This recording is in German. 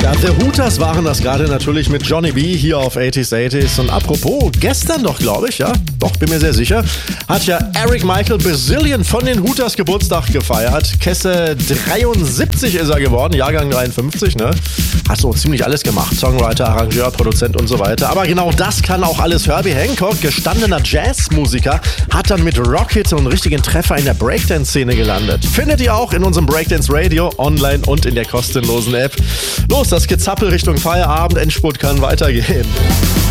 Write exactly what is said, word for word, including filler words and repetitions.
Ja, The Hooters waren das gerade natürlich mit Johnny B hier auf achtziger achtziger. Und apropos, gestern doch, glaube ich, ja, doch, bin mir sehr sicher, hat ja Eric Michael Bazillion von den Hooters Geburtstag gefeiert. Kesse dreiundsiebzig ist er geworden, Jahrgang dreiundfünfzig, ne? Hat so ziemlich alles gemacht. Songwriter, Arrangeur, Produzent und so weiter. Aber genau das kann auch alles Herbie Hancock, gestandener Jazzmusiker, hat dann mit Rocket so einen richtigen Treffer in der Breakdance-Szene gelandet. Findet ihr auch in unserem Breakdance Radio, online und in der kostenlosen App. Los, das Gezappel Richtung Feierabend, Endspurt kann weitergehen.